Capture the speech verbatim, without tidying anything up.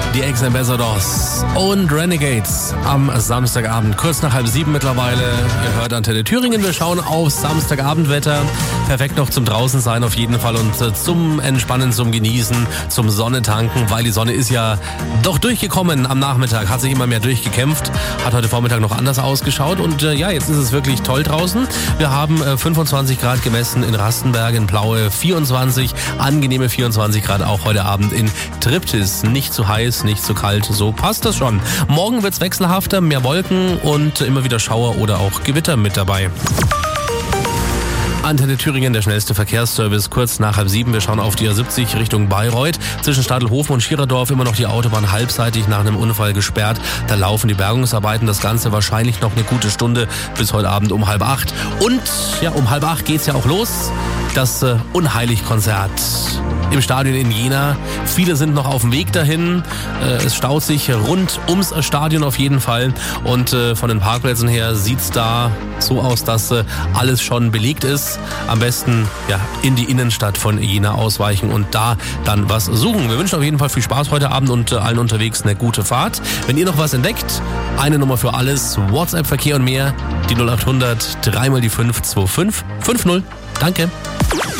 die Ex-Ambassadors und Renegades am Samstagabend, kurz nach halb sieben mittlerweile. Ihr hört Antenne Thüringen, wir schauen aufs Samstagabendwetter. Perfekt noch zum draußen sein auf jeden Fall und äh, zum Entspannen, zum Genießen, zum Sonne tanken, weil die Sonne ist ja doch durchgekommen am Nachmittag, hat sich immer mehr durchgekämpft, hat heute Vormittag noch anders ausgeschaut und äh, ja, jetzt ist es wirklich toll draußen. Wir haben äh, fünfundzwanzig Grad gemessen in Rastenberg, in Plaue vierundzwanzig, angenehme vierundzwanzig Grad auch heute Abend in Triptis. Nicht zu heiß, nicht zu kalt, so passt das schon. Morgen wird's wechselhafter, mehr Wolken und immer wieder Schauer oder auch Gewitter mit dabei. Antenne Thüringen, der schnellste Verkehrsservice, kurz nach halb sieben. Wir schauen auf die A siebzig Richtung Bayreuth. Zwischen Stadelhofen und Schiererdorf immer noch die Autobahn halbseitig nach einem Unfall gesperrt. Da laufen die Bergungsarbeiten. Das Ganze wahrscheinlich noch eine gute Stunde bis heute Abend um halb acht. Und ja, um halb acht geht's ja auch los. Das äh, Unheilig-Konzert im Stadion in Jena. Viele sind noch auf dem Weg dahin. Äh, es staut sich rund ums Stadion auf jeden Fall. Und äh, von den Parkplätzen her sieht's da so aus, dass äh, alles schon belegt ist. Am besten ja in die Innenstadt von Jena ausweichen und da dann was suchen. Wir wünschen auf jeden Fall viel Spaß heute Abend und äh, allen unterwegs eine gute Fahrt. Wenn ihr noch was entdeckt, eine Nummer für alles, WhatsApp-Verkehr und mehr, die null acht hundert, dreimal die fünf zwei fünf fünf null. Danke.